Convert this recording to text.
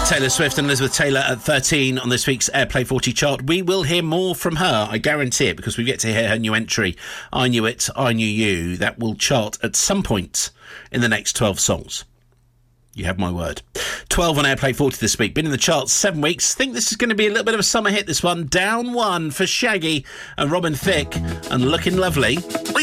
Taylor Swift and Elizabeth Taylor at 13 on this week's Airplay 40 chart. We will hear more from her, I guarantee it, because we get to hear her new entry, I Knew It, I Knew You. That will chart at some point in the next 12 songs. You have my word. 12 on Airplay 40 this week. Been in the charts 7 weeks. Think this is going to be a little bit of a summer hit, this one. Down 1 for Shaggy and Robin Thicke and Looking Lovely.